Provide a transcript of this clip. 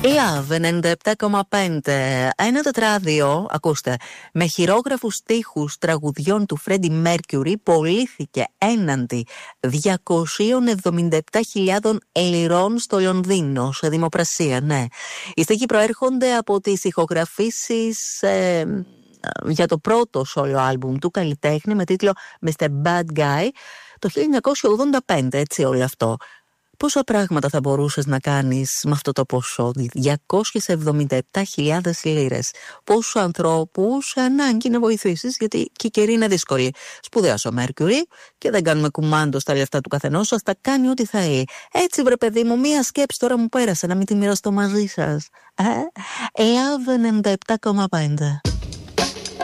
Love 97,5. Ένα τετράδιο, ακούστε, με χειρόγραφους στίχους τραγουδιών του Φρέντι Μέρκιουρι πωλήθηκε έναντι 277.000 λιρών στο Λονδίνο, σε δημοπρασία, ναι. Οι στίχοι προέρχονται από τις ηχογραφήσεις για το πρώτο solo άλμπουμ του καλλιτέχνη με τίτλο Mr. Bad Guy το 1985, έτσι όλο αυτό. Πόσα πράγματα θα μπορούσες να κάνεις με αυτό το ποσό, 277.000 λίρες. Πόσους ανθρώπους ανάγκη να βοηθήσεις, γιατί και η καιρή είναι δύσκολη. Σπουδαίος ο Μέρκιουρι και δεν κάνουμε κουμάντο στα λεφτά του καθενός, σας τα κάνει ό,τι θέλει. Έτσι βρε παιδί μου, μία σκέψη τώρα μου πέρασε να μην τη μοιραστώ μαζί σας. Love 97,5.